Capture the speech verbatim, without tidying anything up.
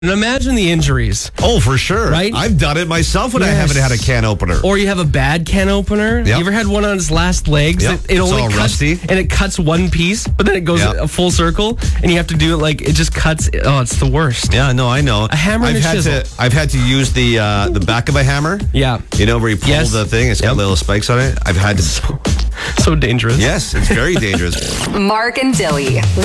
And imagine the injuries. Oh, for sure. Right? I've done it myself when I Yes. haven't had a can opener. Or you have a bad can opener. Yep. You ever had one on its last legs? Yep. It, it It's only all cuts rusty. and it cuts one piece, but then it goes Yep. a full circle, and you have to do it like it just cuts. Oh, it's the worst. Yeah, no, I know. A hammer I've and a had chisel. to. I've had to use the uh, the back of a hammer. Yeah. You know where you pull Yes. the thing. It's got Yep. little spikes on it. I've had to. So dangerous. Yes, it's very dangerous. Mark and Dilly.